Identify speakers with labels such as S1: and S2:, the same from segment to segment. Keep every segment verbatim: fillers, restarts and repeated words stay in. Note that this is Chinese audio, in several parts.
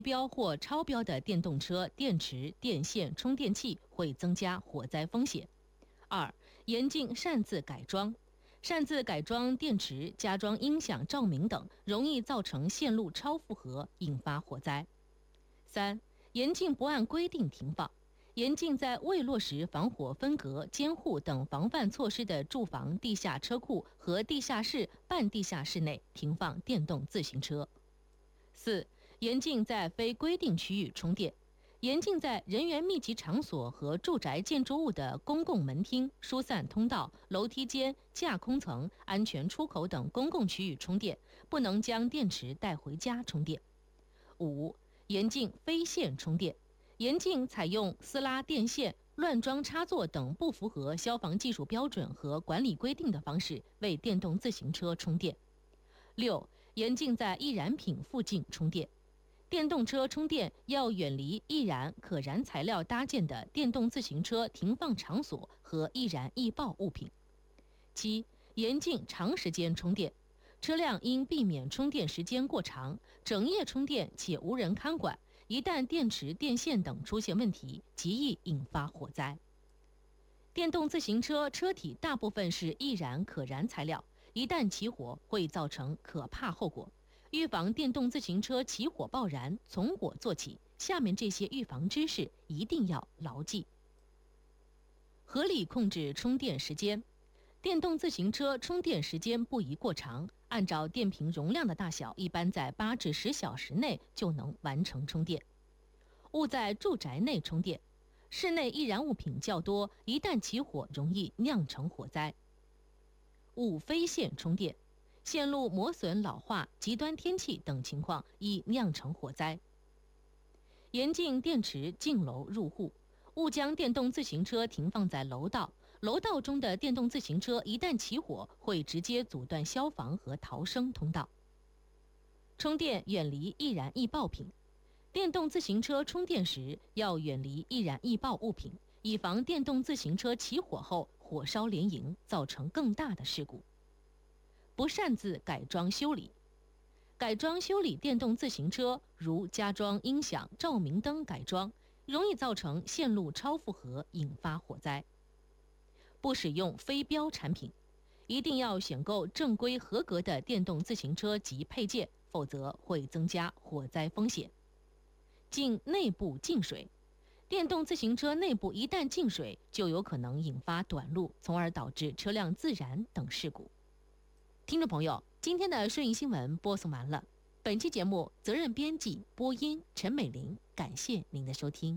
S1: 标或超标的电动车电池、电线、充电器会增加火灾风险。二、严禁擅自改装。擅自改装电池、加装音响、照明等，容易造成线路超负荷，引发火灾。三、严禁不按规定停放。严禁在未落实防火分隔、监护等防范措施的住房、地下车库和地下室、半地下室内停放电动自行车。四、严禁在非规定区域充电。严禁在人员密集场所和住宅建筑物的公共门厅、疏散通道、楼梯间、架空层、安全出口等公共区域充电，不能将电池带回家充电。五、严禁非线充电。严禁采用撕拉电线、乱装插座等不符合消防技术标准和管理规定的方式为电动自行车充电。六、严禁在易燃品附近充电。电动车充电要远离易燃可燃材料搭建的电动自行车停放场所和易燃易爆物品。七、严禁长时间充电。车辆应避免充电时间过长，整夜充电且无人看管，一旦电池、电线等出现问题，极易引发火灾。电动自行车车体大部分是易燃可燃材料，一旦起火会造成可怕后果。预防电动自行车起火爆燃，从我做起。下面这些预防知识一定要牢记。合理控制充电时间。电动自行车充电时间不宜过长，按照电瓶容量的大小，一般在八至十小时内就能完成充电。勿在住宅内充电，室内易燃物品较多，一旦起火容易酿成火灾。勿非线充电。线路磨损老化、极端天气等情况易酿成火灾。严禁电池进楼入户，勿将电动自行车停放在楼道，楼道中的电动自行车一旦起火，会直接阻断消防和逃生通道。充电远离易燃易爆品，电动自行车充电时要远离易燃易爆物品，以防电动自行车起火后火烧连营，造成更大的事故。不擅自改装修理。改装修理电动自行车，如加装音响、照明灯改装，容易造成线路超负荷，引发火灾。不使用非标产品，一定要选购正规合格的电动自行车及配件，否则会增加火灾风险。禁内部进水。电动自行车内部一旦进水，就有可能引发短路，从而导致车辆自燃等事故。听众朋友，今天的顺义新闻播送完了。本期节目责任编辑播音陈美玲，感谢您的收听。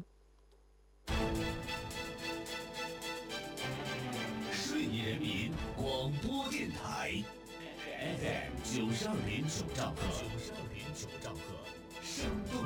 S2: 顺义人民广播电台 F M 九十二点九兆赫，九十二点九兆赫，生动